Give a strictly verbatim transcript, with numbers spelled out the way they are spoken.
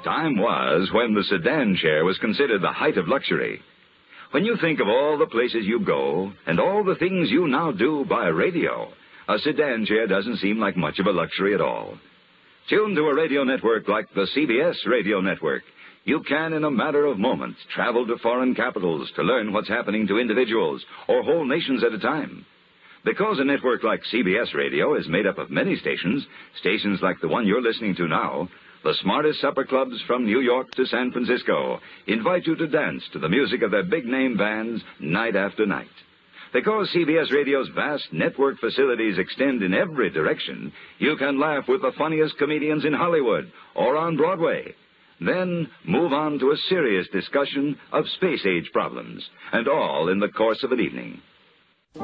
Time was when the sedan chair was considered the height of luxury. When you think of all the places you go and all the things you now do by radio, a sedan chair doesn't seem like much of a luxury at all. Tuned to a radio network like the C B S radio network, you can, in a matter of moments, travel to foreign capitals to learn what's happening to individuals or whole nations at a time. Because a network like C B S Radio is made up of many stations, stations like the one you're listening to now, the smartest supper clubs from New York to San Francisco invite you to dance to the music of their big-name bands night after night. Because C B S Radio's vast network facilities extend in every direction, you can laugh with the funniest comedians in Hollywood or on Broadway. Then move on to a serious discussion of space-age problems, and all in the course of an evening.